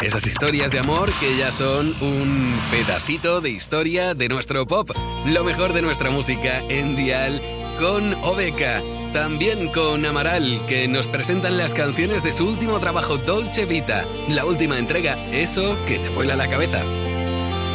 Esas historias de amor que ya son un pedacito de historia de nuestro pop. Lo mejor de nuestra música en Dial con Obeca. También con Amaral, que nos presentan las canciones de su último trabajo, Dolce Vita. La última entrega, Eso que te vuela la cabeza.